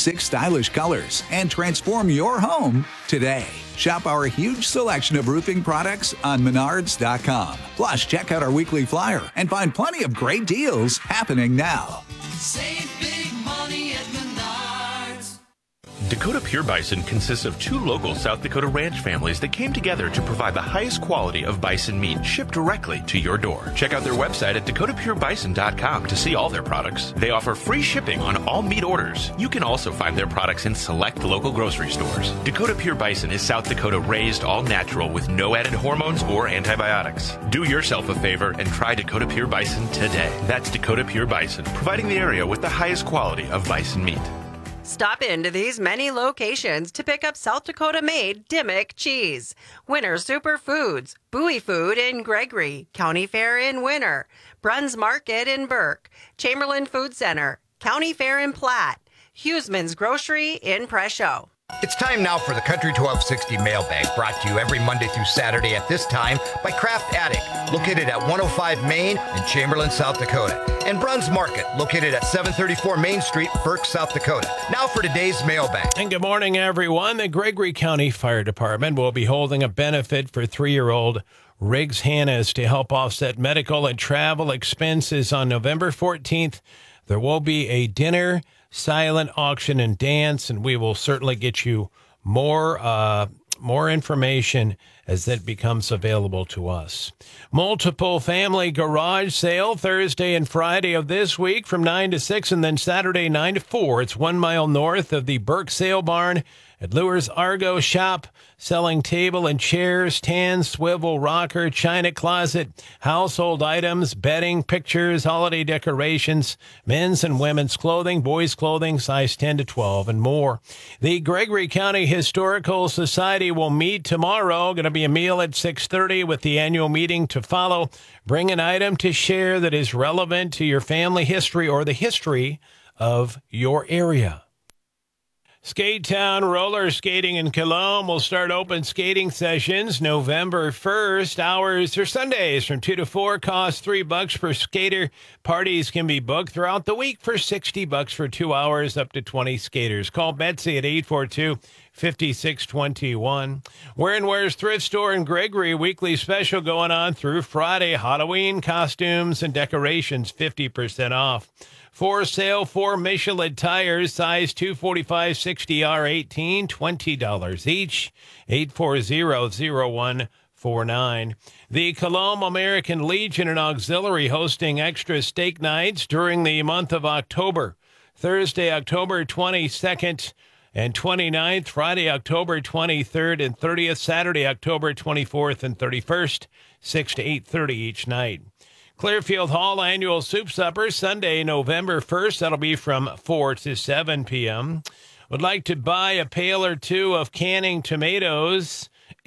6 stylish colors and transform your home today. Shop our huge selection of roofing products on Menards.com. Plus, check out our weekly flyer and find plenty of great deals happening now. Save big money at Menards. Dakota Pure Bison consists of 2 local South Dakota ranch families that came together to provide the highest quality of bison meat shipped directly to your door. Check out their website at DakotaPureBison.com to see all their products. They offer free shipping on all meat orders. You can also find their products in select local grocery stores. Dakota Pure Bison is South Dakota raised all natural with no added hormones or antibiotics. Do yourself a favor and try Dakota Pure Bison today. That's Dakota Pure Bison, providing the area with the highest quality of bison meat. Stop into these many locations to pick up South Dakota-made Dimmick cheese. Winter Superfoods, Bowie Food in Gregory, County Fair in Winter, Bruns Market in Burke, Chamberlain Food Center, County Fair in Platte, Hughesman's Grocery in Presho. It's time now for the Country 1260 Mailbag, brought to you every Monday through Saturday at this time by Craft Attic, located at 105 Main in Chamberlain, South Dakota, and Bruns Market, located at 734 Main Street, Burke, South Dakota. Now for today's Mailbag. And good morning, everyone. The Gregory County Fire Department will be holding a benefit for 3-year-old Riggs Hannes to help offset medical and travel expenses on November 14th. There will be a dinner, silent auction, and dance, and we will certainly get you more information as that becomes available to us. Multiple family garage sale Thursday and Friday of this week from 9 to 6, and then Saturday 9 to 4. It's 1 mile north of the Burke Sale Barn at Lures Argo Shop, selling table and chairs, tan, swivel, rocker, china closet, household items, bedding, pictures, holiday decorations, men's and women's clothing, boys' clothing, size 10 to 12, and more. The Gregory County Historical Society will meet tomorrow. Going to be a meal at 6:30 with the annual meeting to follow. Bring an item to share that is relevant to your family history or the history of your area. Skate Town Roller Skating in Cologne will start open skating sessions November 1st. Hours are Sundays from 2 to 4. Cost $3 per skater. Parties can be booked throughout the week for $60 for 2 hours, up to 20 skaters. Call Betsy at 842-5621. Wear's Thrift Store in Gregory. Weekly special going on through Friday. Halloween costumes and decorations 50% off. For sale, 4 Michelin tires, size 245/60R18, $20 each, 840-0149. The Cologne American Legion and Auxiliary hosting extra steak nights during the month of October. Thursday, October 22nd and 29th, Friday, October 23rd and 30th, Saturday, October 24th and 31st, 6 to 8:30 each night. Clearfield Hall Annual Soup Supper, Sunday, November 1st. That'll be from 4 to 7 p.m. Would like to buy a pail or two of canning tomatoes,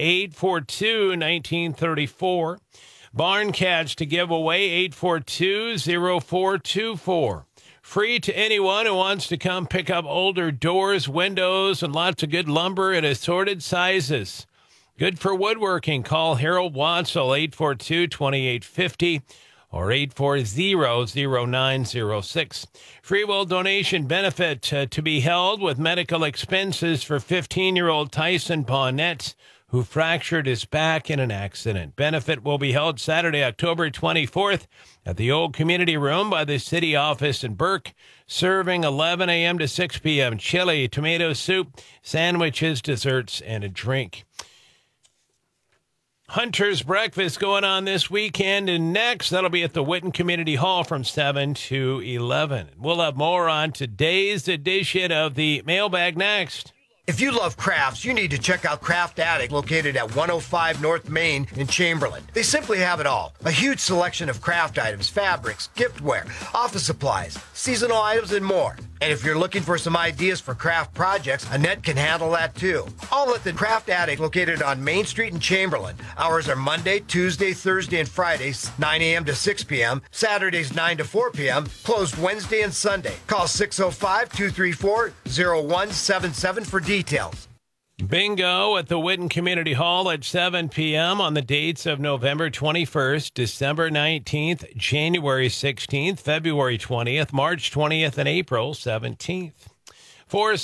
842-1934. Barn Cats to give away, 842-0424. Free to anyone who wants to come pick up older doors, windows, and lots of good lumber in assorted sizes. Good for woodworking. Call Harold Watzel, 842-2850. or 840-0906. Free will donation benefit to be held with medical expenses for 15-year-old Tyson Pawnett, who fractured his back in an accident. Benefit will be held Saturday, October 24th at the Old Community Room by the City Office in Burke, serving 11 a.m. to 6 p.m. Chili, tomato soup, sandwiches, desserts, and a drink. Hunter's Breakfast going on this weekend and next. That'll be at the Witten Community Hall from 7 to 11. We'll have more on today's edition of the Mailbag next. If you love crafts, you need to check out Craft Attic, located at 105 North Main in Chamberlain. They simply have it all. A huge selection of craft items, fabrics, giftware, office supplies, seasonal items, and more. And if you're looking for some ideas for craft projects, Annette can handle that too. All at the Craft Attic, located on Main Street in Chamberlain. Hours are Monday, Tuesday, Thursday, and Fridays, 9 a.m. to 6 p.m., Saturdays, 9 to 4 p.m., closed Wednesday and Sunday. Call 605-234-0177 for details. Bingo at the Witten Community Hall at 7 p.m. on the dates of November 21st, December 19th, January 16th, February 20th, March 20th, and April 17th. For